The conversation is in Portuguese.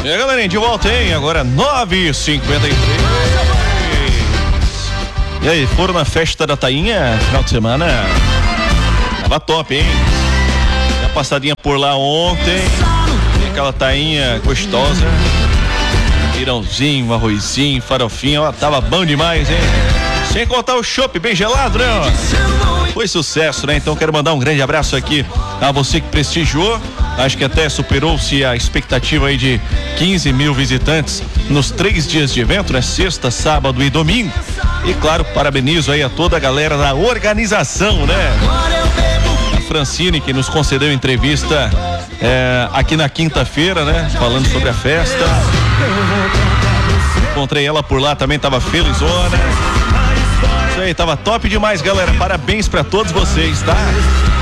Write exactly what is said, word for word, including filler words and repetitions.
E aí, galerinha, de volta, hein? Agora nove e cinquenta e três. E aí, foram na festa da Tainha final de semana? Tava top, hein? Dei uma passadinha por lá ontem. E aquela tainha gostosa. Pirãozinho, arrozinho, farofinha, ó, tava bom demais, hein? Sem contar o chopp bem gelado, né? Ó. Foi sucesso, né? Então quero mandar um grande abraço aqui a você que prestigiou. Acho que até superou-se a expectativa aí de quinze mil visitantes nos três dias de evento, né? Sexta, sábado e domingo. E claro, parabenizo aí a toda a galera da organização, né? A Francine, que nos concedeu entrevista é, aqui na quinta-feira, né? Falando sobre a festa. Encontrei ela por lá, também tava felizona. Isso aí, tava top demais, galera. Parabéns pra todos vocês, tá?